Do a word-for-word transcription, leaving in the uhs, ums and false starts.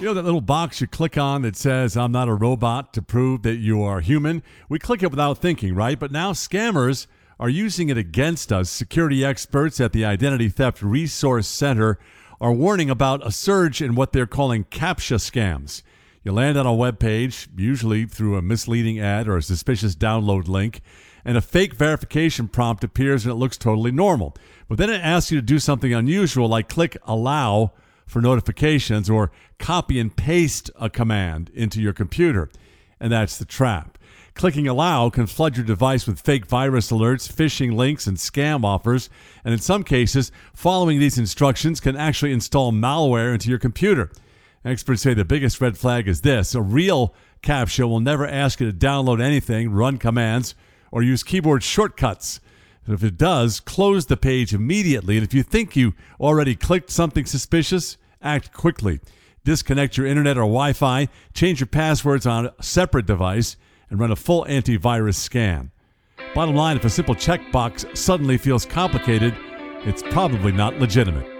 You know that little box you click on that says, I'm not a robot, to prove that you are human? We click it without thinking, right? But now scammers are using it against us. Security experts at the Identity Theft Resource Center are warning about a surge in what they're calling CAPTCHA scams. You land on a web page, usually through a misleading ad or a suspicious download link, and a fake verification prompt appears and it looks totally normal. But then it asks you to do something unusual, like click allow for notifications or copy and paste a command into your computer. And that's the trap. Clicking allow can flood your device with fake virus alerts, phishing links, and scam offers. And in some cases, following these instructions can actually install malware into your computer. Experts say the biggest red flag is this: a real CAPTCHA will never ask you to download anything, run commands, or use keyboard shortcuts. If it does, close the page immediately. And if you think you already clicked something suspicious, act quickly. Disconnect your internet or Wi-Fi, change your passwords on a separate device, and run a full antivirus scan. Bottom line, if a simple checkbox suddenly feels complicated, it's probably not legitimate.